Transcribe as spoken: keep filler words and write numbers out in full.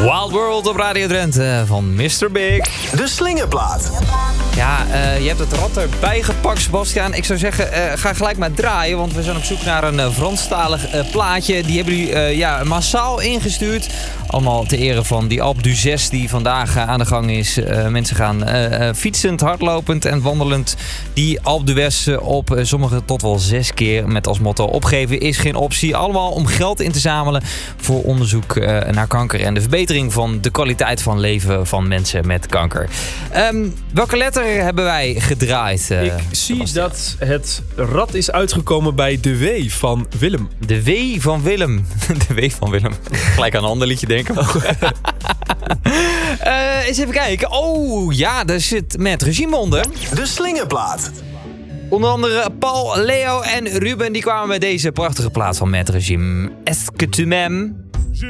Wild World op Radio Drenthe van mister Big. De slingerplaat. Ja, uh, je hebt het rad erbij gepakt, Sebastiaan. Ik zou zeggen, uh, ga gelijk maar draaien, want we zijn op zoek naar een uh, Franstalig uh, plaatje. Die hebben jullie uh, ja, massaal ingestuurd. Allemaal ter ere van die Alpe d'Huez die vandaag uh, aan de gang is. Uh, mensen gaan uh, uh, fietsend, hardlopend en wandelend die Alpe d'Huez uh, op. Uh, sommigen tot wel zes keer met als motto: opgeven is geen optie. Allemaal om geld in te zamelen voor onderzoek uh, naar kanker en de verbetering van de kwaliteit van leven van mensen met kanker. Um, welke letter hebben wij gedraaid? Uh, Ik zie dat het rad is uitgekomen bij de W van Willem. De W van Willem. De W van Willem. Gelijk aan een ander liedje denken. uh, eens even kijken. Oh ja, daar zit met Regime onder. De slingerplaat. Onder andere Paul, Leo en Ruben die kwamen bij deze prachtige plaat van Met Regime. Est-ce que tu m'aimes?